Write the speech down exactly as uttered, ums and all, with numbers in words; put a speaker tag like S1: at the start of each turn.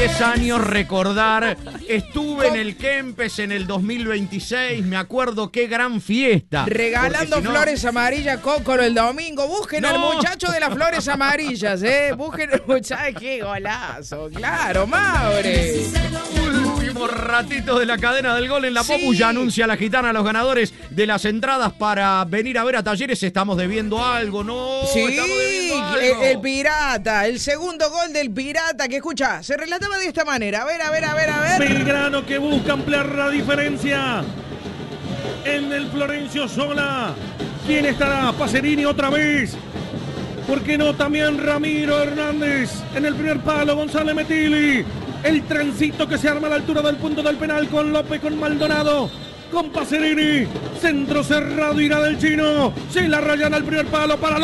S1: diez años recordar. Estuve en el Kempes en el dos mil veintiséis. Me acuerdo qué gran fiesta.
S2: Regalando
S1: si no...
S2: flores amarillas, Cócolo, el domingo. Busquen
S1: No.
S2: al muchacho de las flores amarillas, ¿eh? Busquen al muchacho. ¡Qué golazo! ¡Claro, Maure!
S1: Último ratito de la cadena del gol en la
S2: Sí.
S1: Popu. Ya anuncia la gitana a los ganadores de las entradas para venir a ver a Talleres. Estamos debiendo algo, ¿no?
S2: Sí,
S1: Estamos debiendo algo.
S2: el, el Pirata, el segundo gol del Pirata, que escucha, se relataba de esta manera. A ver, a ver, a ver, a ver.
S3: Belgrano que busca ampliar la diferencia. En el Florencio Sola. ¿Quién estará? Pacerini otra vez. ¿Por qué no? También Ramiro Hernández. En el primer palo, González Metili. El transito que se arma a la altura del punto del penal con López, con Maldonado, con Pacerini. Centro cerrado, irá del chino. Se la rayan al primer palo para